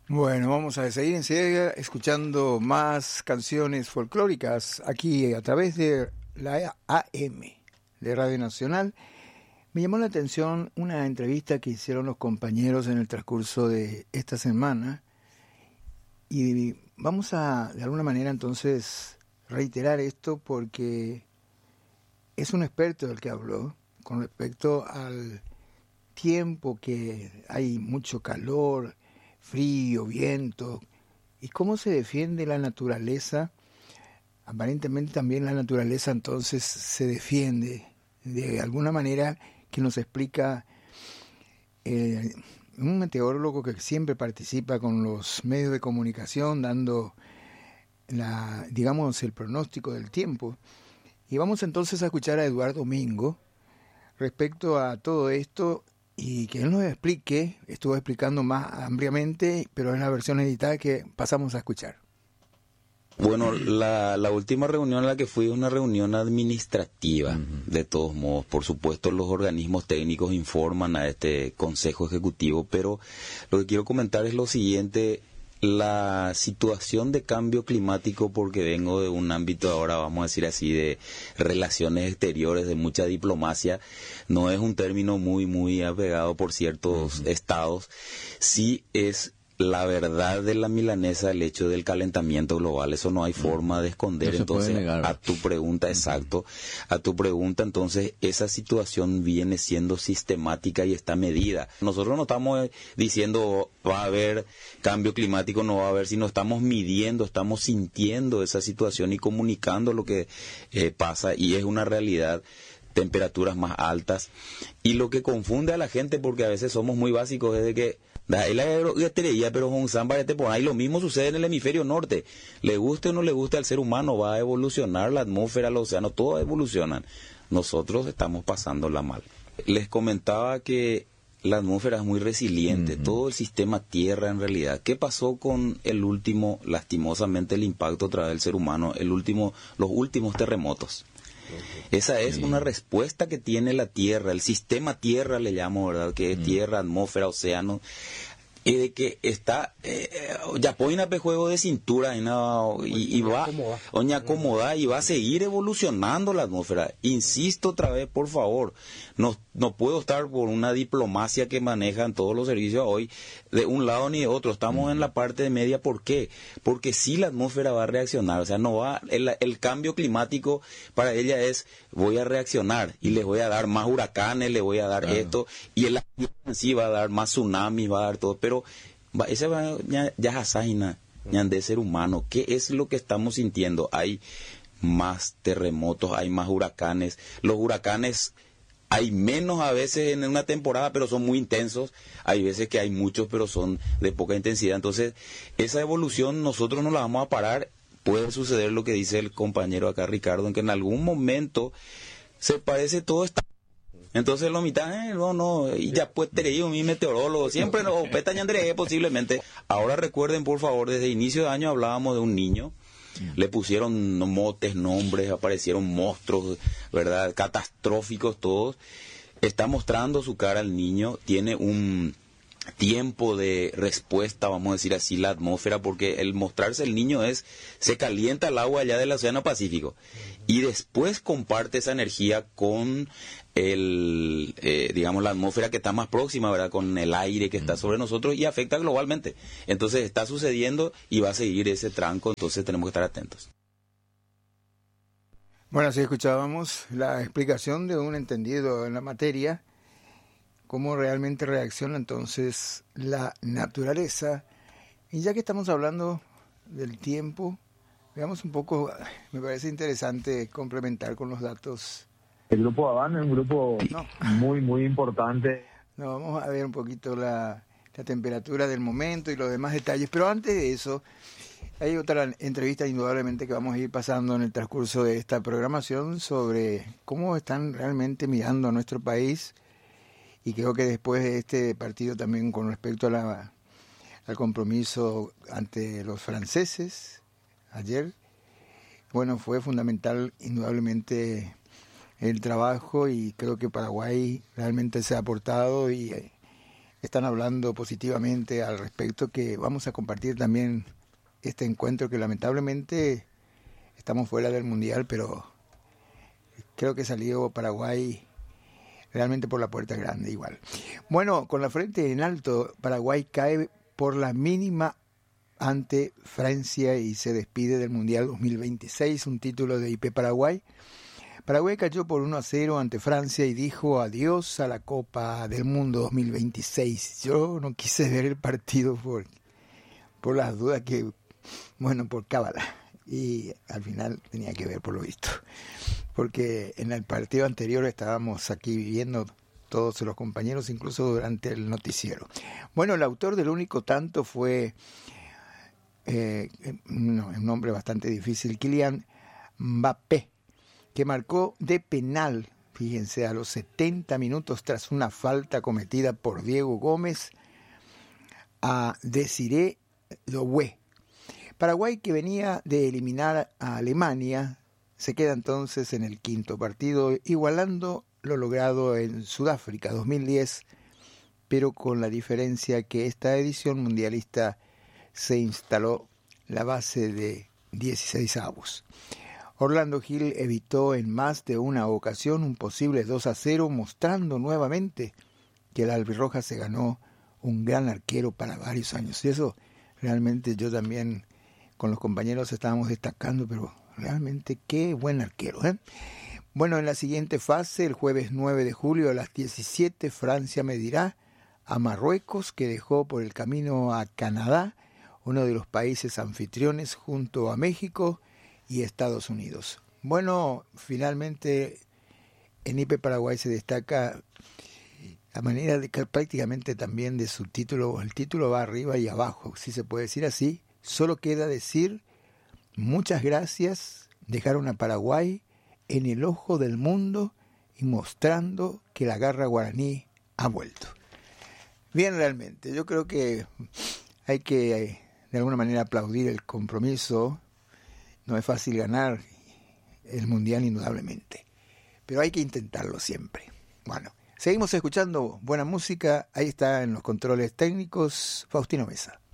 Bueno, vamos a seguir enseguida escuchando más canciones folclóricas aquí a través de la AM de Radio Nacional. Me llamó la atención una entrevista que hicieron los compañeros en el transcurso de esta semana y vamos a, de alguna manera, entonces reiterar esto porque es un experto el que habló con respecto al tiempo que hay mucho calor, frío, viento, y cómo se defiende la naturaleza. Aparentemente también la naturaleza entonces se defiende de alguna manera que nos explica un meteorólogo que siempre participa con los medios de comunicación dando digamos el pronóstico del tiempo. Y vamos entonces a escuchar a Eduardo Mingo respecto a todo esto y que él nos explique. Estuvo explicando más ampliamente, pero es la versión editada que pasamos a escuchar. Bueno, la última reunión a la que fui es una reunión administrativa, de todos modos. Por supuesto, los organismos técnicos informan a este Consejo Ejecutivo, pero lo que quiero comentar es lo siguiente. La situación de cambio climático, porque vengo de un ámbito ahora, vamos a decir así, de relaciones exteriores, de mucha diplomacia, no es un término muy apegado por ciertos estados. Sí es la verdad de la milanesa el hecho del calentamiento global, eso no hay forma de esconder. No entonces a tu pregunta, exacto, a tu pregunta, entonces esa situación viene siendo sistemática y está medida. Nosotros no estamos diciendo va a haber cambio climático, no va a haber, sino estamos midiendo, estamos sintiendo esa situación y comunicando lo que pasa, y es una realidad. Temperaturas más altas, y lo que confunde a la gente, porque a veces somos muy básicos, es de que pero con Zamba por ahí lo mismo sucede en el hemisferio norte. Le guste o no le guste al ser humano, va a evolucionar la atmósfera, el océano, todo evolucionan. Nosotros estamos pasándola mal. Les comentaba que la atmósfera es muy resiliente, todo el sistema Tierra en realidad. ¿Qué pasó con el último, lastimosamente, el impacto a través del ser humano, los últimos terremotos? Esa es una respuesta que tiene la Tierra, el sistema Tierra le llamo, ¿verdad? Que es tierra, atmósfera, océano, y de que está, ya pone juego de cintura y va, oña acomoda y va a seguir evolucionando la atmósfera. Insisto otra vez, por favor, no puedo estar por una diplomacia que manejan todos los servicios hoy de un lado ni de otro. Estamos en la parte de media. ¿Por qué? Porque sí la atmósfera va a reaccionar. O sea, no va, el cambio climático para ella es, voy a reaccionar y les voy a dar más huracanes, les voy a dar esto, y el en sí va a dar más tsunamis, va a dar todo, pero ese va ya asajina de ser humano. ¿Qué es lo que estamos sintiendo? Hay más terremotos, hay más huracanes. Los huracanes hay menos a veces en una temporada, pero son muy intensos. Hay veces que hay muchos, pero son de poca intensidad. Entonces, esa evolución nosotros no la vamos a parar. Puede suceder lo que dice el compañero acá, Ricardo, en que en algún momento se parece todo está. Entonces lo mitad, no, y ya pues tenéis mi meteorólogo, siempre no, petañandre posiblemente. Ahora recuerden, por favor, desde inicio de año hablábamos de un niño, le pusieron motes, nombres, aparecieron monstruos, ¿verdad? Catastróficos todos. Está mostrando su cara el niño, tiene un tiempo de respuesta, vamos a decir así, la atmósfera, porque el mostrarse el niño se calienta el agua allá del Océano Pacífico y después comparte esa energía con digamos, la atmósfera que está más próxima, ¿verdad? Con el aire que está sobre nosotros y afecta globalmente. Entonces está sucediendo y va a seguir ese tranco, entonces tenemos que estar atentos. Bueno, así escuchábamos la explicación de un entendido en la materia, cómo realmente reacciona entonces la naturaleza. Y ya que estamos hablando del tiempo, veamos un poco, me parece interesante complementar con los datos. El grupo Habana es un grupo muy importante. No, vamos a ver un poquito la temperatura del momento y los demás detalles, pero antes de eso, hay otra entrevista indudablemente que vamos a ir pasando en el transcurso de esta programación sobre cómo están realmente mirando a nuestro país. Y creo que después de este partido también con respecto a al compromiso ante los franceses ayer, bueno, fue fundamental indudablemente el trabajo y creo que Paraguay realmente se ha aportado y están hablando positivamente al respecto, que vamos a compartir también este encuentro que lamentablemente estamos fuera del Mundial, pero creo que salió Paraguay realmente por la puerta grande igual. Bueno, con la frente en alto, Paraguay cae por la mínima ante Francia y se despide del Mundial 2026, un título de IP Paraguay. Paraguay cayó por 1-0 ante Francia y dijo adiós a la Copa del Mundo 2026. Yo no quise ver el partido por las dudas que, bueno, por cábala. Y al final tenía que ver por lo visto. Porque en el partido anterior estábamos aquí viendo todos los compañeros, incluso durante el noticiero. Bueno, el autor del único tanto fue un nombre bastante difícil, Kylian Mbappé, que marcó de penal, fíjense, a los 70 minutos tras una falta cometida por Diego Gómez a Desiré Doué. Paraguay, que venía de eliminar a Alemania, se queda entonces en el quinto partido, igualando lo logrado en Sudáfrica 2010, pero con la diferencia que esta edición mundialista se instaló la base de 16avos. Orlando Gil evitó en más de una ocasión un posible 2-0, mostrando nuevamente que el albirroja se ganó un gran arquero para varios años. Y eso realmente yo también con los compañeros estábamos destacando, pero realmente qué buen arquero, ¿eh? Bueno, en la siguiente fase, el jueves 9 de julio a las 17, Francia medirá a Marruecos, que dejó por el camino a Canadá, uno de los países anfitriones, junto a México y Estados Unidos. Bueno, finalmente en IP Paraguay se destaca a manera de que prácticamente también de su título. El título va arriba y abajo, si se puede decir así. Solo queda decir muchas gracias, dejaron a Paraguay en el ojo del mundo y mostrando que la garra guaraní ha vuelto. Bien, realmente, yo creo que hay que de alguna manera aplaudir el compromiso. No es fácil ganar el Mundial indudablemente, pero hay que intentarlo siempre. Bueno, seguimos escuchando buena música. Ahí está en los controles técnicos Faustino Mesa.